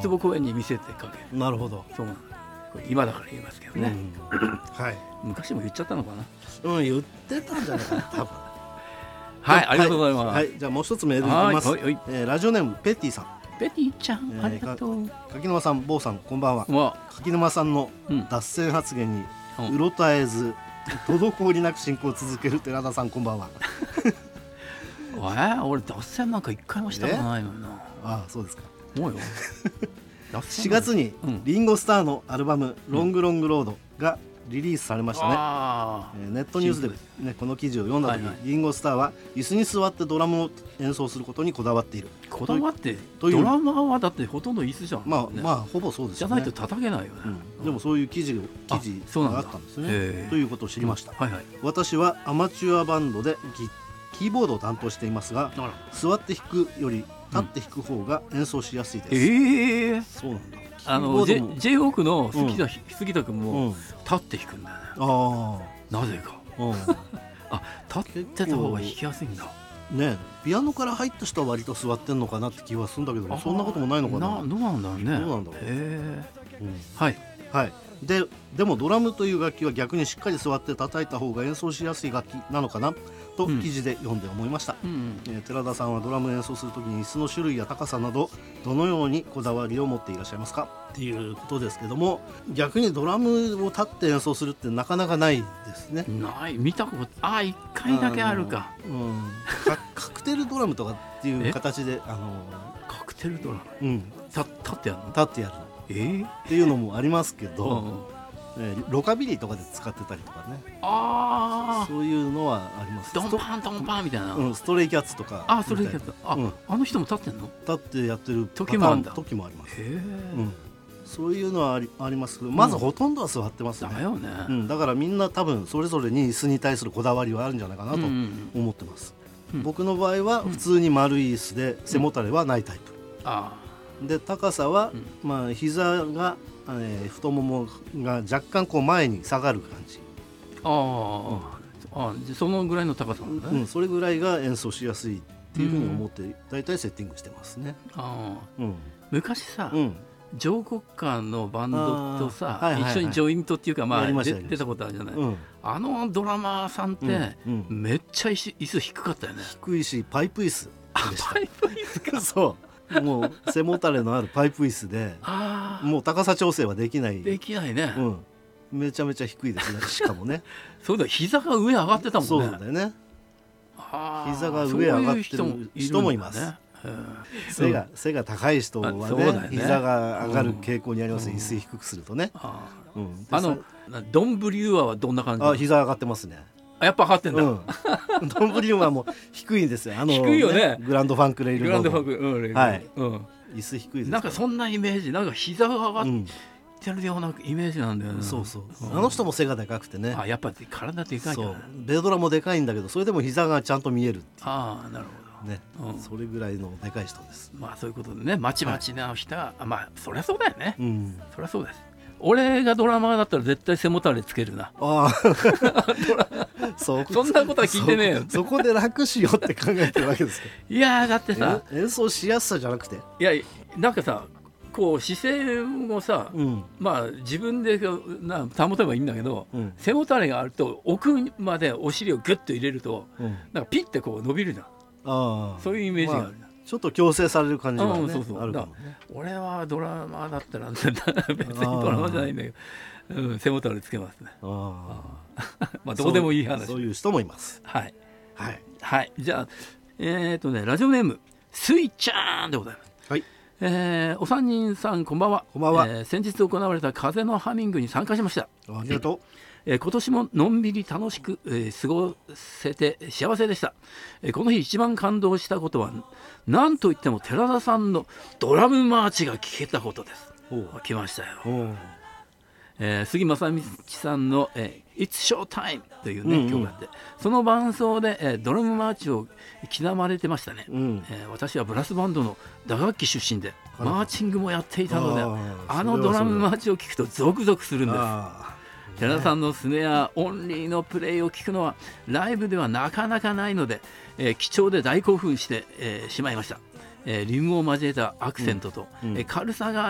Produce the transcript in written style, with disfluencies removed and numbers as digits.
坪公園に見せてかける。 なるほど。 そうこれ今だから言いますけどね、 はい。 昔も言っちゃったのかな。 言ってたんじゃないかな多分。 はい、ありがとうございます。 はい、じゃあもう一つメールいきます。 はいはいラジオネームペッティさん。 ベティちゃん、ありがとう。 柿沼さん、坊さん、こんばんは。 わ柿沼さんの脱線発言にうろたえず滞りなく進行を続ける寺田さん、こんばんは。 俺脱線なんか一回もしたことないのにな。 ああ、そうですか。 もうよ 4月にリンゴスターのアルバムロングロングロードがリリースされましたね。ネットニュースで、ね、この記事を読んだ時、リンゴスターは椅子に座ってドラムを演奏することにこだわっている。 こだわってドラマーはだってほとんど椅子じゃん、 まあほぼそうですよね。 じゃないと叩けないよね、 でもそういう記事があったんですね。ということを知りました。私はアマチュアバンドでキーボードを担当していますが、座って弾くより立って弾く方が演奏しやすいです。そうなんだ。 J-WALK の杉田君も立って弾くんだよね。なぜか立ってた方が弾きやすいんだね。ピアノから入った人は割と座ってんのかなって気はするんだけど、そんなこともないのかな。 どうなんだろうね。はいはい。でもドラムという楽器は逆にしっかり座って叩いた方が演奏しやすい楽器なのかなと記事で読んで思いました。寺田さんはドラム演奏するときに椅子の種類や高さなどどのようにこだわりを持っていらっしゃいますかっていうことですけども、逆にドラムを立って演奏するってなかなかないですね。 見たこと1回だけあるか。 カクテルドラムとかっていう形でカクテルドラム、立ってやるの。立ってやるっていうのもありますけど、ロカビリーとかで使ってたりとかね。そういうのはあります。 ドンパンドンパンみたいな。 ストレイキャッツとか。 ストレイキャッツ。あの人も立ってんの？ 立ってやってる時もあるんだ。 時もあります。そういうのはありますけど、まずほとんどは座ってますね。だよね。だからみんな多分それぞれに椅子に対するこだわりはあるんじゃないかなと思ってます。僕の場合は普通に丸い椅子で背もたれはないタイプ。で高さは膝が太ももが若干こう前に下がる感じ。 そのぐらいの高さなんだね。 それぐらいが演奏しやすいっていうふうに思ってだいたいセッティングしてますね。 昔さ、ジョー・コッカーのバンドとさ一緒にジョイントっていうか出たことあるじゃない。あのドラマーさんってめっちゃ椅子低かったよね。 低いしパイプ椅子でした。 パイプ椅子か。 そう、もう背もたれのあるパイプ椅子でもう高さ調整はできないね。 めちゃめちゃ低いですね。しかもねそうだ、膝が上上がってたもんね。 そうだよね。膝が上上がってる人もいます。背が高い人はね、膝が上がる傾向にあります。椅子低くするとね。 ドンブリューアはどんな感じ？ 膝上がってますね。 やっぱ上がってんだ。 ドンブリューアも低いんですよ。 低いよね。 グランドファンクレイル。椅子低いです。 なんかそんなイメージ、なんか膝が上がってるようなイメージなんだよね。 そう。あの人も背がでかくてね。 やっぱり体でかいから。 ベドラもでかいんだけど、それでも膝がちゃんと見えるっていう。 なるほどね。それぐらいのでかい人です。 そういうことでね、まちまちな人はそりゃそうだよね。そりゃそうです。俺がドラマーだったら絶対背もたれつけるな。そんなことは聞いてねえよ。 そこで楽しようって考えてるわけですか。 いやだってさ、 演奏しやすさじゃなくて、 なんかさ、こう姿勢もさ、自分で保てばいいんだけど、背もたれがあると奥までお尻をグッと入れると、なんかピッてこう伸びるじゃん。そういうイメージがある。 ちょっと強制される感じがあるかもね。 俺はドラマだったら別にドラマじゃないんだけど、背もたれつけますね。どうでもいい話。 そういう人もいます。 はい。じゃあラジオネームスイちゃんでございます。お三人さんこんばんは。先日行われた風のハミングに参加しました。 ありがとう。 今年ものんびり楽しく、過ごせて幸せでした。この日一番感動したことは何といっても寺田さんのドラムマーチが聴けたことです。来ましたよ。杉正道さんの「It's Show Time」というね曲があって、その伴奏で、ドラムマーチを刻まれてましたね。私はブラスバンドの打楽器出身でマーチングもやっていたので、あのドラムマーチを聴くとゾクゾクするんです。寺田さんのスネアオンリーのプレイを聞くのはライブではなかなかないので、貴重で大興奮して、しまいました。リムを交えたアクセントと、軽さが